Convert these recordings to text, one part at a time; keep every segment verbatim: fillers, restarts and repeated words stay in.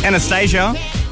Anastasia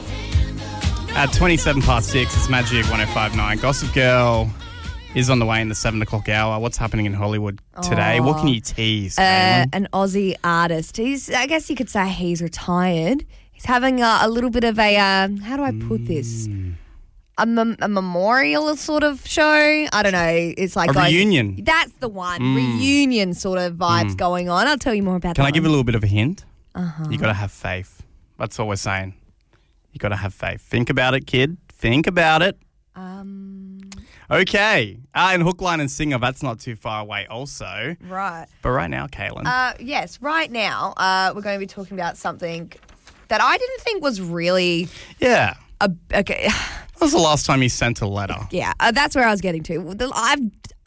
at twenty-seven past six. It's Magic one oh five point nine. Gossip Girl is on the way in the seven o'clock hour. What's happening in Hollywood today? Oh. What can you tease? Uh, an Aussie artist. He's, I guess you could say he's retired. He's having a, a little bit of a, uh, how do I put Mm. this? A, mem- a memorial sort of show. I don't know. It's like A going- reunion. That's the one. Mm. Reunion sort of vibes Mm. going on. I'll tell you more about Can that. I give you a little bit of a hint? Uh-huh. You got to have faith. That's all we're saying. You got to have faith. Think about it, kid. Think about it. Um, Okay. Uh, and Hook, Line and Singer, that's not too far away also. right. But right now, Kaylin. Uh, yes, right now uh, we're going to be talking about something that I didn't think was really yeah. a okay. When was the last time you sent a letter? Yeah, uh, that's where I was getting to. The- I've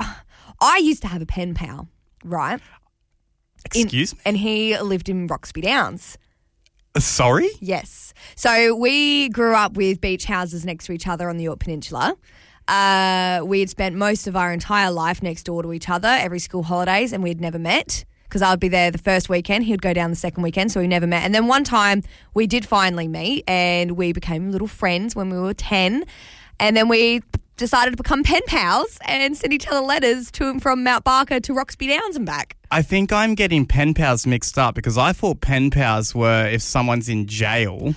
I used to have a pen pal, right? Excuse In- And he lived in Roxby Downs. me? Sorry? Yes. So we grew up with beach houses next to each other on the York Peninsula. Uh, we had spent most of our entire life next door to each other every school holidays, and we'd never met because I would be there the first weekend. He would go down the second weekend, so we never met. And then one time we did finally meet, and we became little friends when we were ten. And then we decided to become pen pals and send each other letters to and from Mount Barker to Roxby Downs and back. I think I'm getting pen pals mixed up because I thought pen pals were if someone's in jail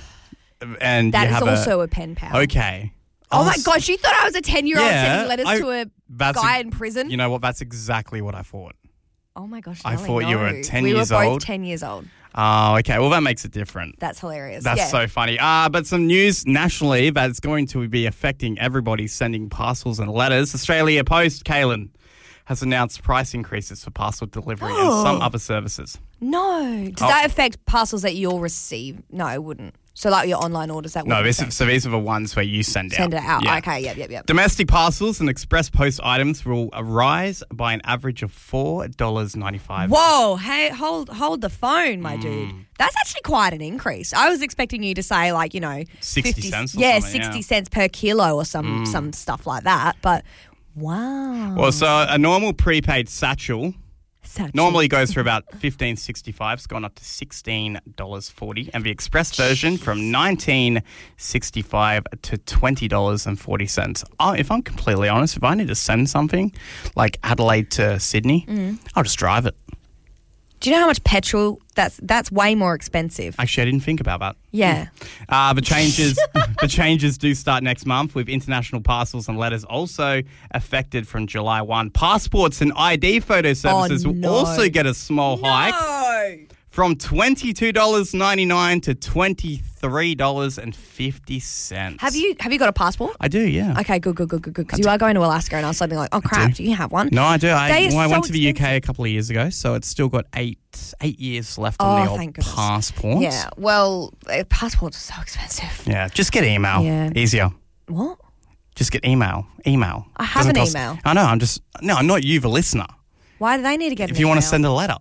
and That you is have also a... a pen pal. Okay. Oh, my s- gosh, you thought I was a ten-year-old Yeah, sending letters I- to a that's guy a- in prison? You know what? That's exactly what I thought. Oh, my gosh, I Nelly, thought you were no. ten we years were both old. ten years old. Oh, okay. Well, that makes it different. That's hilarious. That's yeah. so funny. Uh, but some news nationally that's going to be affecting everybody sending parcels and letters. Australia Post, Kaylin, has announced price increases for parcel delivery and some other services. No. Does Oh. that affect parcels that you'll receive? No, it wouldn't. So like your online orders, that No, wouldn't this affect. is, so these are the ones where you send, Send out. it out. Yeah. Okay, yep, yep, yep. Domestic parcels and express post items will rise by an average of four dollars ninety-five. Whoa, hey, hold hold the phone, my Mm. dude. That's actually quite an increase. I was expecting you to say like, you know, sixty cents or yeah, something, sixty yeah. cents per kilo or some Mm. some stuff like that. But wow. Well, so a normal prepaid satchel Such normally goes for about fifteen sixty-five. It's gone up to sixteen dollars forty, and the express version from nineteen sixty-five to twenty dollars forty. Oh, if I'm completely honest, if I need to send something like Adelaide to Sydney, Mm. I'll just drive it. Do you know how much petrol? That's that's way more expensive. Actually, I didn't think about that. Yeah. Uh, the changes the changes do start next month, with international parcels and letters also affected from July first. Passports and I D photo services will no. also get a small hike No. from twenty-two dollars ninety-nine to twenty-three dollars fifty. Have you have you got a passport? I do, yeah. Okay, good, good, good, good, good. Because you are going to Alaska, and I was suddenly like, oh crap, do you have one? No, I do. I, They are well, I so went to the U K expensive. a couple of years ago, so it's still got eight eight years left Oh, on the old thank goodness. passport. Yeah. Well, uh, passports are so expensive. Yeah, just get email. Yeah. Easier. What? Just get email. Email. I have Doesn't an cost- email. I know. I'm just no, not you, the listener. Why do they need to get? If an you want to email? send a letter,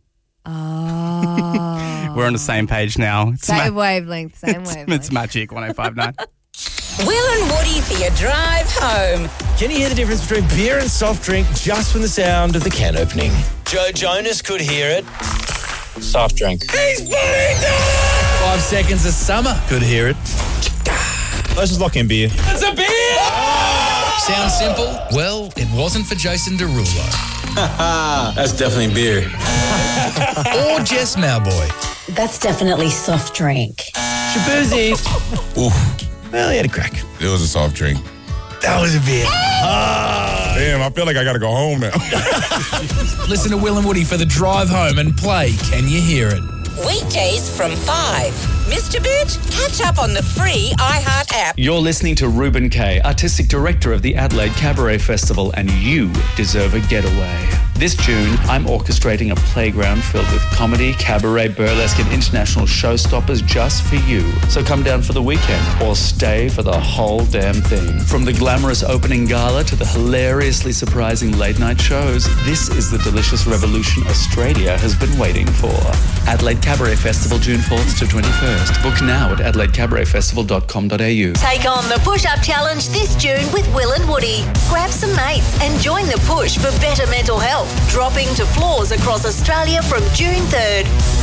Oh. we're on the same page now. It's, Same ma- wavelength. Same it's, wavelength. it's Magic one oh five point nine. Will and Woody for your drive home. Can you hear the difference between beer and soft drink just from the sound of the can opening? Joe Jonas could hear it. Soft drink. He's putting it! Five seconds of summer could hear it. Let's just lock in beer. It's a beer! Sounds simple? Well, it wasn't for Jason Derulo. That's definitely beer. Or Jess Malboy. That's definitely soft drink. Shabuzi. Oof, Well, he had a crack. it was a soft drink. That was a beer. Damn, I feel like I gotta go home now. Listen to Will and Woody for the drive home and play Can You Hear It? Weekdays from five. Mister Bitch, catch up on the free iHeart app. You're listening to Ruben Kay, Artistic Director of the Adelaide Cabaret Festival, and you deserve a getaway. This June, I'm orchestrating a playground filled with comedy, cabaret, burlesque, and international showstoppers just for you. So come down for the weekend or stay for the whole damn thing. From the glamorous opening gala to the hilariously surprising late-night shows, this is the delicious revolution Australia has been waiting for. Adelaide Cabaret Festival, June fourth to twenty-first. Book now at adelaide cabaret festival dot com dot a u. Take on the push-up challenge this June with Will and Woody. Grab some mates and join the push for better mental health. Dropping to floors across Australia from June third.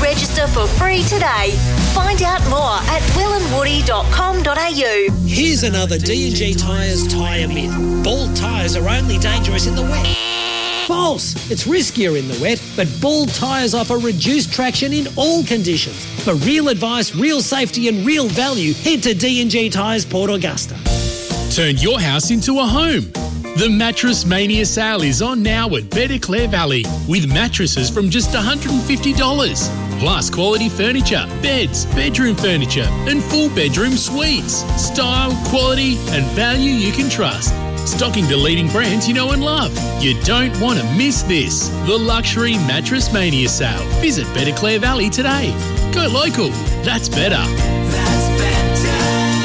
Register for free today. Find out more at will and woody dot com dot a u. Here's another D and G Tyres tyre myth. Bald tyres are only dangerous in the wet. False. It's riskier in the wet, but bald tyres offer reduced traction in all conditions. For real advice, real safety and real value, head to D and G Tyres Port Augusta. Turn your house into a home. The Mattress Mania sale is on now at Better Clare Valley with mattresses from just one hundred fifty dollars. Plus quality furniture, beds, bedroom furniture and full bedroom suites. Style, quality and value you can trust. Stocking the leading brands you know and love. You don't want to miss this. The Luxury Mattress Mania sale. Visit Better Clare Valley today. Go local. That's better. That's better.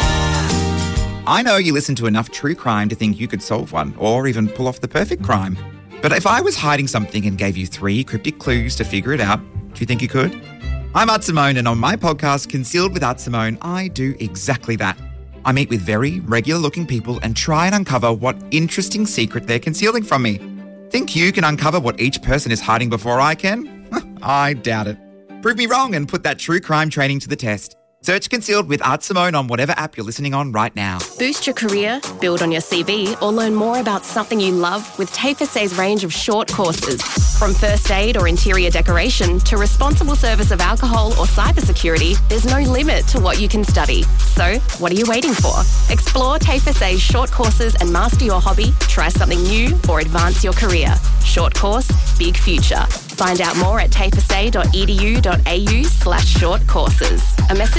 I know you listen to enough true crime to think you could solve one or even pull off the perfect crime. But if I was hiding something and gave you three cryptic clues to figure it out, do you think you could? I'm Art Simone, and on my podcast, Concealed with Art Simone, I do exactly that. I meet with very regular-looking people and try and uncover what interesting secret they're concealing from me. Think you can uncover what each person is hiding before I can? I doubt it. Prove me wrong and put that true crime training to the test. Search Concealed with Art Simone on whatever app you're listening on right now. Boost your career, build on your C V, or learn more about something you love with T A F E C's range of short courses. From first aid or interior decoration to responsible service of alcohol or cybersecurity, there's no limit to what you can study. So, what are you waiting for? Explore T A F E C's short courses and master your hobby, try something new, or advance your career. Short course, big future. Find out more at t a f e c dot e d u dot a u slash short courses. A message